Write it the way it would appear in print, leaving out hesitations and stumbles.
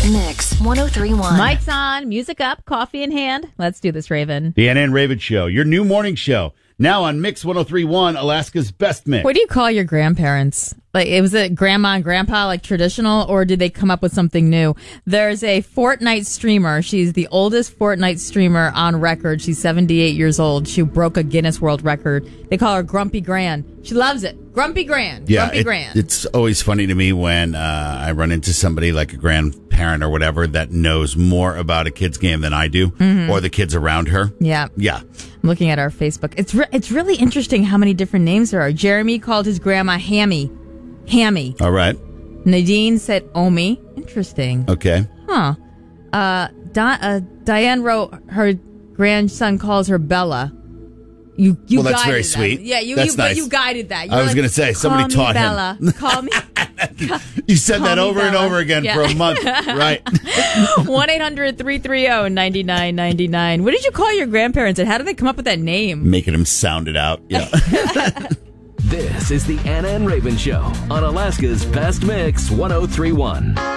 Mix 1031. Mike's on, music up, coffee in hand. Let's do this, Raven. The Anna and Raven Show, your new morning show. Now on Mix 1031, Alaska's best mix. What do you call your grandparents? Like, was it grandma and grandpa, like traditional, or did they come up with something new? There's a Fortnite streamer. She's the oldest Fortnite streamer on record. She's 78 years old. She broke a Guinness World Record. They call her Grumpy Gran. She loves it. Grumpy Gran. Yeah, Grumpy Gran. It's always funny to me when I run into somebody like a grandparent or whatever that knows more about a kid's game than I do, or the kids around her. Yeah. Yeah. I'm looking at our Facebook. It's really interesting how many different names there are. Jeremy called his grandma Hammy. Hammy. All right. Nadine said Omi. Interesting. Okay. Huh. Diane wrote her grandson calls her Bella. You Well, that's guided very that. sweet. Yeah, you That's nice. you guided that. I was going to say, somebody "Call me taught Bella. him. Call me. You said that Call me over and Bella. over again Yeah. for a month. Right. 1-800-330-9999. What did you call your grandparents and how did they come up with that name? Making him sound it out. Yeah. This is the Anna and Raven Show on Alaska's Best Mix 1031.